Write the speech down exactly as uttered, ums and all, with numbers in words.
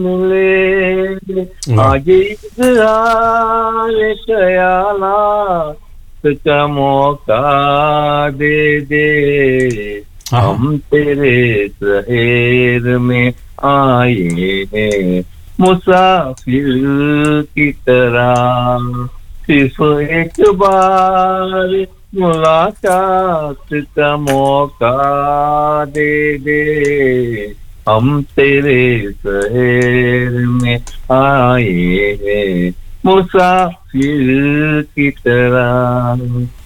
मिले वाह। आगे इज़हार ख़यालात का मौका दे दे हाँ, हाँ। हम तेरे शहर में आए हैं मुसाफिर की तरह सिर्फ एक बार मुलाकात का मौका दे दे हम तेरे शहर में आए हैं मुसाफिर की तरह।